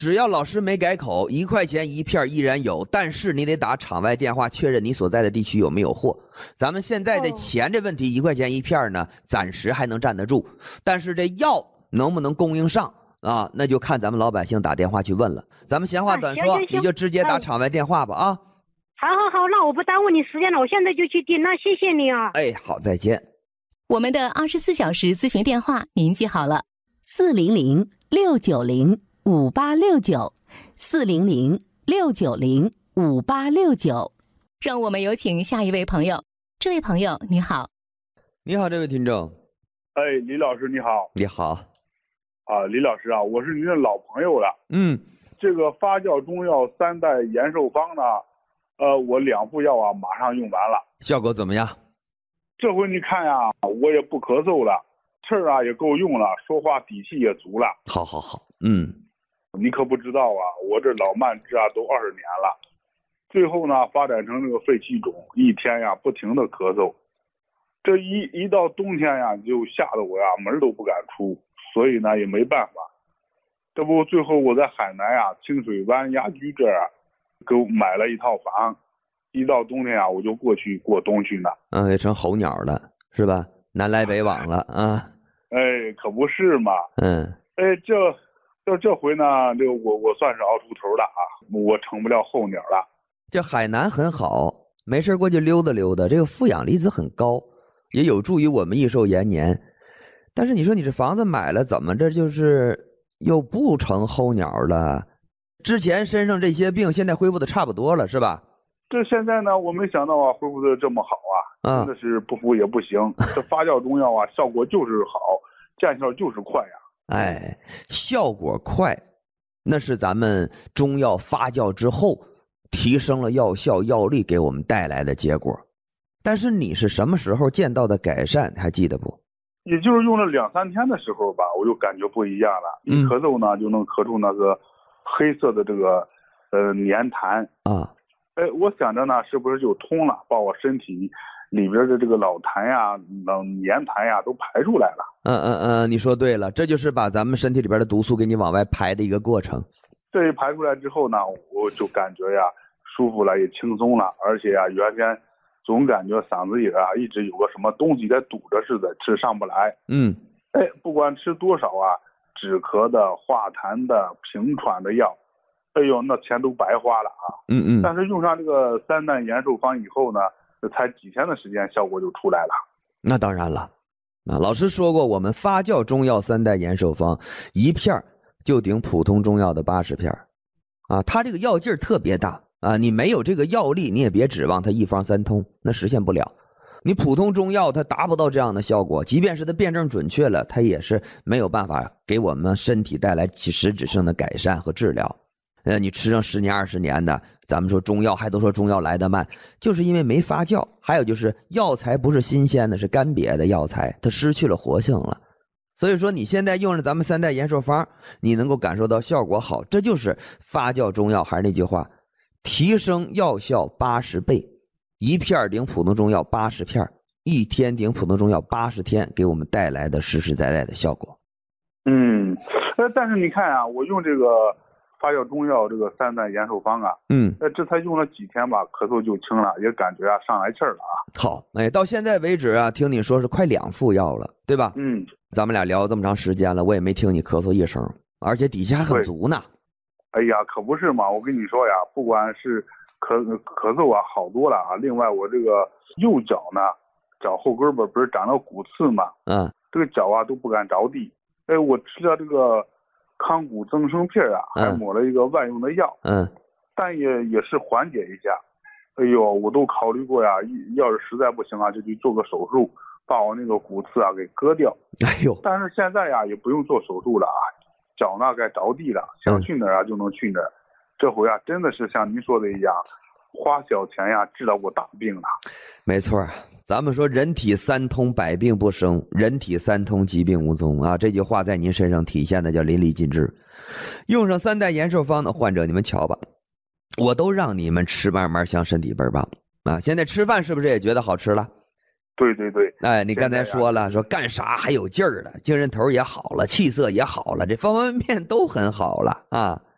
只要老师没改口，1块钱1片依然有，但是你得打场外电话确认你所在的地区有没有货。咱们现在的钱这问题，1块钱1片呢，暂时还能站得住，但是这药能不能供应上啊？那就看咱们老百姓打电话去问了。咱们闲话短说， 行， 你就直接打场外电话吧啊！ 好，那我不耽误你时间了，我现在就去订，那谢谢你啊。 哎，好，再见。 我们的24小时咨询电话您记好了，400-690-5869，400-690-5869。让我们有请下一位朋友。这位朋友你好。 你好，这位听众。 哎，李老师你好。 你好。 啊，李老师啊，我是您的老朋友了。这个发酵中药3代延寿方呢，我2副药啊马上用完了， 效果怎么样？ 这回你看呀，我也不咳嗽了，气儿啊也够用了，说话底气也足了。 好， 你可不知道啊，我这老慢支啊都20年了，最后呢发展成这个肺气肿，一天呀不停的咳嗽，这一到冬天呀就吓得我呀门都不敢出，所以呢也没办法。这不最后我在海南呀清水湾鸭居这儿给我买了一套房，一到冬天啊我就过去过冬去呢。 也成候鸟了是吧？南来北往了啊。 哎，可不是嘛。这回呢，这个我算是熬出头了啊，我成不了候鸟了。 这海南很好，没事过去溜达溜达，这个负氧离子很高，也有助于我们益寿延年。但是你说你这房子买了，怎么这就是又不成候鸟了？之前身上这些病现在恢复的差不多了是吧？ 这现在呢，我没想到啊，恢复的这么好啊，真的是不服也不行。这发酵中药啊，效果就是好，见效就是快呀。 哎，效果快，那是咱们中药发酵之后提升了药效药力给我们带来的结果。但是你是什么时候见到的改善还记得不？ 也就是用了2-3天的时候吧，我就感觉不一样了。一咳嗽呢，就能咳出那个黑色的这个黏痰啊。 我想着呢，是不是就通了，把我身体里边的这个老痰呀、黏痰呀都排出来了。 你说对了，这就是把咱们身体里边的毒素给你往外排的一个过程。 这一排出来之后呢，我就感觉呀舒服了，也轻松了，而且呀原先总感觉嗓子眼啊一直有个什么东西在堵着似的，吃上不来。不管吃多少啊，止咳的、化痰的、平喘的药，哎呦，那钱都白花了啊。但是用上这个3代延寿方以后呢，才几天的时间，效果就出来了。 那当然了，老师说过，我们发酵中药3代延寿方1片就顶普通中药的80片啊，它这个药劲儿特别大啊，你没有这个药力，你也别指望它一方三通，那实现不了。你普通中药它达不到这样的效果，即便是它辩证准确了，它也是没有办法给我们身体带来实质性的改善和治疗。你吃上10年20年的，咱们说中药还都说中药来得慢，就是因为没发酵，还有就是药材不是新鲜的，是干瘪的药材，它失去了活性了。所以说你现在用着咱们3代延寿方，你能够感受到效果好，这就是发酵中药。还是那句话，提升药效80倍，1片顶普通中药80片，1天顶普通中药80天，给我们带来的实实在在的效果。 但是你看啊，我用这个发酵中药这个3代延寿方啊，这才用了几天吧，咳嗽就轻了，也感觉啊上来气儿了啊。 好，到现在为止啊，听你说是快2副药了，对吧？咱们俩聊这么长时间了，我也没听你咳嗽一声，而且底下很足呢。 哎呀，可不是嘛！我跟你说呀，不管是咳嗽啊，好多了啊。另外，我这个右脚呢，脚后跟不是长了骨刺嘛，这个脚啊都不敢着地。我吃了这个康骨增生片啊，还抹了一个外用的药，但也是缓解一下。哎呦，我都考虑过呀，要是实在不行啊，就去做个手术，把我那个骨刺啊给割掉。但是现在呀，也不用做手术了啊，脚呢该着地了，想去哪儿啊就能去哪儿。这回啊，真的是像您说的一样，花小钱呀治了我大病了。 没错，咱们说人体3通百病不生，人体3通疾病无踪啊，这句话在您身上体现的叫淋漓尽致。用上3代延寿方的患者，你们瞧吧，我都让你们吃慢慢香，身体倍儿棒啊！现在吃饭是不是也觉得好吃了？ 对， 你刚才说了，说干啥还有劲儿了，精神头也好了，气色也好了，这方方面面都很好了啊。